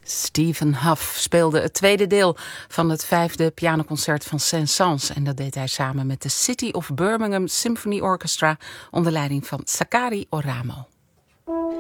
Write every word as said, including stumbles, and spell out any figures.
Stephen Huff speelde het tweede deel van het vijfde pianoconcert van Saint-Saëns. En dat deed hij samen met de City of Birmingham Symphony Orchestra onder leiding van Sakari Oramo.